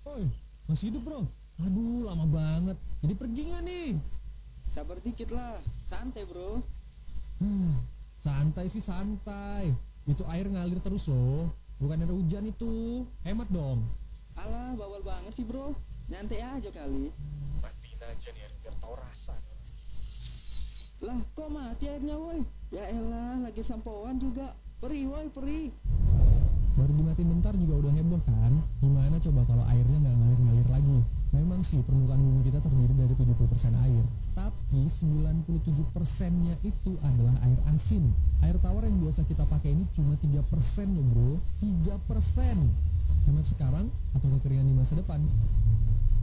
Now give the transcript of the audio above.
Oi, masih hidup bro? Aduh, lama banget. Jadi pergi nggak nih? Sabar dikit lah, santai bro. Santai sih santai. Itu air ngalir terus loh. Bukan ada hujan itu. Hemat dong. Alah, bawal banget sih bro. Nyantai aja kali. Matiin aja nih biar tau rasa. Lah, kok mati airnya woi? Ya elah, lagi sampoan juga. Perih woi, perih. Baru dimatiin bentar juga udah heboh kan? Gimana coba kalau airnya nggak ngalir-ngalir lagi? Memang sih permukaan bumi kita terdiri dari 70% air. Tapi 97%-nya itu adalah air asin. Air tawar yang biasa kita pakai ini cuma 3% loh bro. 3%. Hemat sekarang atau kekeringan di masa depan?